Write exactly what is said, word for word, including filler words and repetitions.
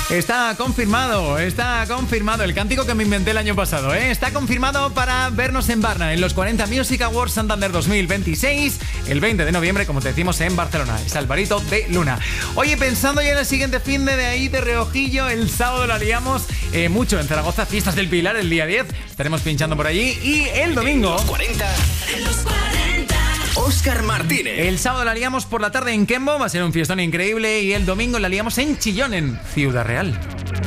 Está confirmado, está confirmado el cántico que me inventé el año pasado, ¿eh? Está confirmado para vernos en Barna en los cuarenta Music Awards Santander dos mil veintiséis, el veinte de noviembre, como te decimos, en Barcelona. Es Alvarito de Luna. Oye, pensando ya en el siguiente fin de, de ahí de reojillo, el sábado la liamos eh, mucho en Zaragoza, Fiestas del Pilar, el día diez. Estaremos pinchando por allí. Y el domingo... En los cuarenta. En los cuarenta. Óscar Martínez. El sábado la liamos por la tarde en Kembo, va a ser un fiestón increíble. Y el domingo la liamos en Chillón, en Ciudad Real.